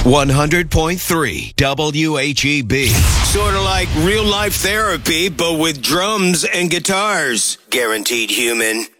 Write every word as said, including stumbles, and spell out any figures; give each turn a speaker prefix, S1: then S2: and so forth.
S1: one hundred point three W H E B.
S2: Sort of like real life therapy, but with drums and guitars. Guaranteed human.